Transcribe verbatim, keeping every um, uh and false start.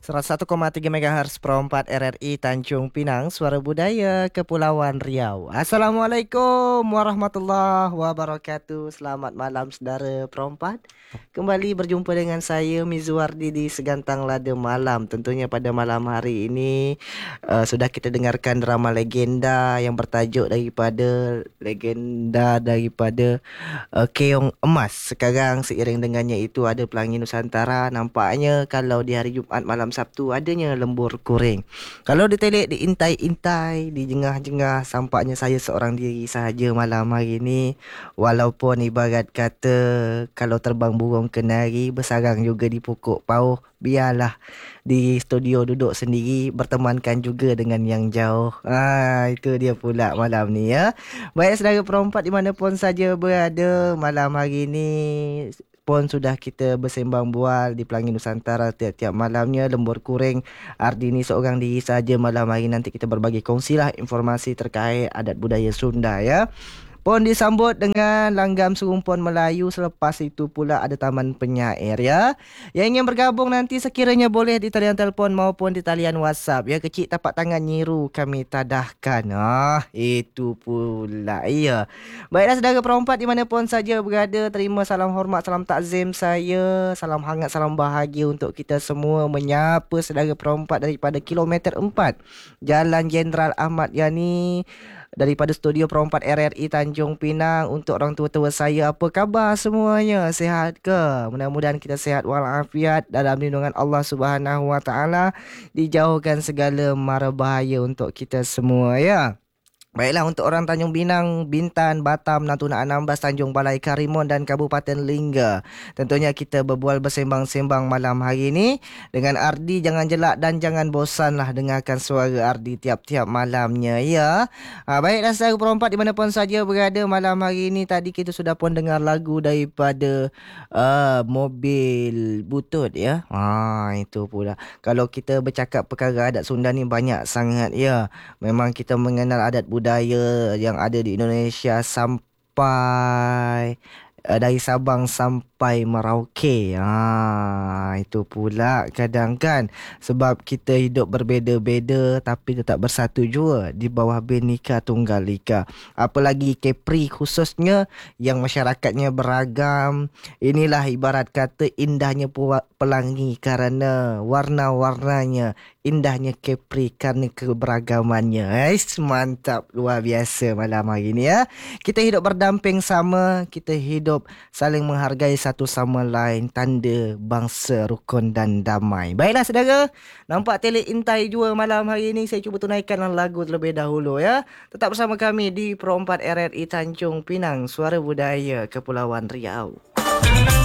seratus satu koma tiga MHz Pro empat R R I Tanjung Pinang, Suara Budaya Kepulauan Riau. Assalamualaikum warahmatullahi wabarakatuh. Selamat malam saudara Pro empat. Kembali berjumpa dengan saya Mizuardi di Segantang Lada Malam. Tentunya pada malam hari ini uh, sudah kita dengarkan drama legenda yang bertajuk daripada legenda daripada uh, Keong Emas. Sekarang seiring dengannya itu ada Pelangi Nusantara. Nampaknya kalau di hari Jumaat malam Sabtu adanya lembur kuring. Kalau ditelik diintai-intai, dijengah-jengah, sampaknya saya seorang diri sahaja malam hari ini. Walaupun ibarat kata kalau terbang burung kenari, bersarang juga di pokok pauh, biarlah di studio duduk sendiri, bertemankan juga dengan yang jauh. Ah, itu dia pula malam ni ya. Baik saudara perempat dimanapun saja berada, malam hari ini pun sudah kita bersembang bual di Pelangi Nusantara tiap-tiap malamnya. Lembur kuring Ardi ni seorang diri saja. Malam hari nanti kita berbagi kongsilah informasi terkait adat budaya Sunda ya. Pun disambut dengan langgam serumpun Melayu. Selepas itu pula ada taman penyair ya. Yang ingin bergabung nanti sekiranya boleh di talian telefon maupun di talian WhatsApp ya. Kecil tapak tangan nyiru kami tadahkan. Ah, itu pula ya. Baiklah saudara perempat dimanapun saja berada, terima salam hormat, salam takzim saya. Salam hangat, salam bahagia untuk kita semua menyapa saudara perempat daripada kilometer empat Jalan Jenderal Ahmad Yani, daripada studio Pro empat R R I Tanjung Pinang. Untuk orang tua-tua saya, apa khabar semuanya? Sihat ke? Mudah-mudahan kita sihat walafiat dalam lindungan Allah Subhanahu Wa Taala, dijauhkan segala mara bahaya untuk kita semua ya. Baiklah, untuk orang Tanjung Pinang, Bintan, Batam, Natuna Anambas, Tanjung Balai, Karimun dan Kabupaten Lingga, tentunya kita berbual bersembang-sembang malam hari ini dengan Ardi. Jangan jelak dan jangan bosanlah dengarkan suara Ardi tiap-tiap malamnya ya. Ha, baiklah saudara perempat dimanapun saja berada, malam hari ini tadi kita sudah pun dengar lagu daripada uh, Mobil Butut ya. Ha, itu pula. Kalau kita bercakap perkara adat Sunda ni banyak sangat ya. Memang kita mengenal adat budaya yang ada di Indonesia sampai uh, dari Sabang sampai Merauke. Ha, itu pula kadang kan, sebab kita hidup berbeza-beza tapi tetap bersatu jua di bawah Bhinneka Tunggal Ika. Apalagi Kepri khususnya yang masyarakatnya beragam. Inilah ibarat kata indahnya Pelangi karena warna-warnanya, indahnya Kepri karena keberagamannya. Ais, mantap, luar biasa malam hari ini ya. Kita hidup berdamping sama, kita hidup saling menghargai satu sama lain, tanda bangsa rukun dan damai. Baiklah saudara, nampak telik intai jua malam hari ini. Saya cuba tunaikan lagu terlebih dahulu ya. Tetap bersama kami di Pro empat R R I Tanjung Pinang, Suara Budaya Kepulauan Riau.